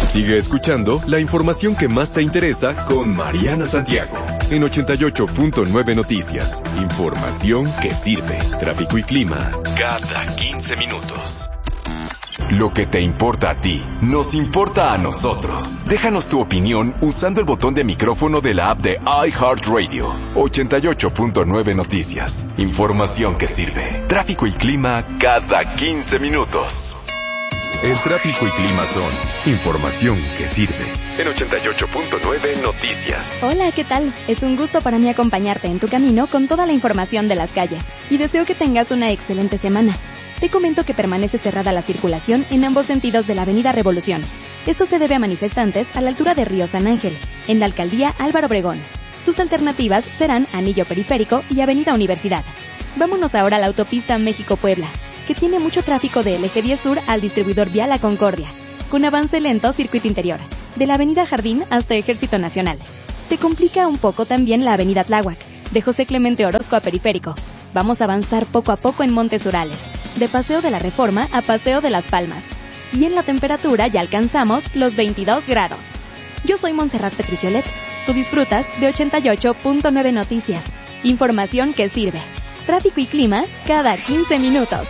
Sigue escuchando la información que más te interesa con Mariana Santiago en 88.9 Noticias. Información que sirve. Tráfico y clima cada 15 minutos. Lo que te importa a ti, nos importa a nosotros. Déjanos tu opinión usando el botón de micrófono de la app de iHeartRadio. 88.9 Noticias. Información que sirve. Tráfico y clima cada 15 minutos. El tráfico y clima son información que sirve. En 88.9 Noticias. Hola, ¿qué tal? Es un gusto para mí acompañarte en tu camino con toda la información de las calles. Y deseo que tengas una excelente semana. Te comento que permanece cerrada la circulación en ambos sentidos de la Avenida Revolución. Esto se debe a manifestantes a la altura de Río San Ángel, en la alcaldía Álvaro Obregón. Tus alternativas serán Anillo Periférico y Avenida Universidad. Vámonos ahora a la autopista México-Puebla, que tiene mucho tráfico del eje 10 sur al distribuidor vial La Concordia, con avance lento circuito interior, de la Avenida Jardín hasta Ejército Nacional. Se complica un poco también la Avenida Tláhuac, de José Clemente Orozco a Periférico. Vamos a avanzar poco a poco en Montes Urales, de Paseo de la Reforma a Paseo de las Palmas. Y en la temperatura ya alcanzamos los 22 grados. Yo soy Montserrat Petriciolet. Tú disfrutas de 88.9 Noticias. Información que sirve. Tráfico y clima cada 15 minutos.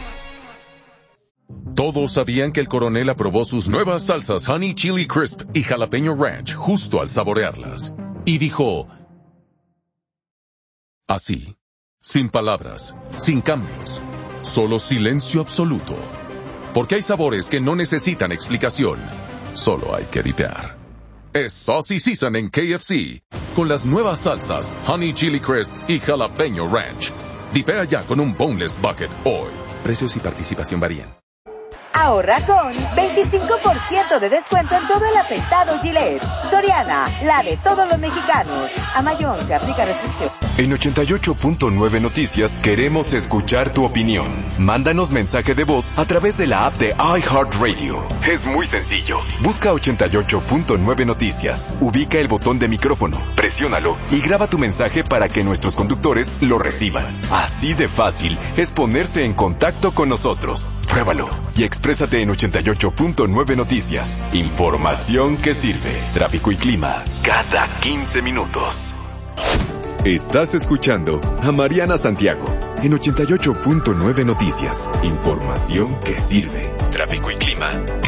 Todos sabían que el coronel aprobó sus nuevas salsas Honey Chili Crisp y Jalapeño Ranch justo al saborearlas. Y dijo... así, sin palabras, sin cambios, solo silencio absoluto. Porque hay sabores que no necesitan explicación, solo hay que dipear. Es Saucy Season en KFC, con las nuevas salsas Honey Chili Crisp y Jalapeño Ranch. Dipea ya con un Boneless Bucket hoy. Precios y participación varían. Ahorra con 25% de descuento en todo el afeitado Gillette. Soriana, la de todos los mexicanos. A mayo se aplica restricción. En 88.9 Noticias queremos escuchar tu opinión. Mándanos mensaje de voz a través de la app de iHeartRadio. Es muy sencillo. Busca 88.9 Noticias. Ubica el botón de micrófono, presiónalo y graba tu mensaje para que nuestros conductores lo reciban. Así de fácil es ponerse en contacto con nosotros. Pruébalo y exprésate en 88.9 Noticias. Información que sirve. Tráfico y clima cada 15 minutos. Estás escuchando a Mariana Santiago en 88.9 Noticias. Información que sirve. Tráfico y clima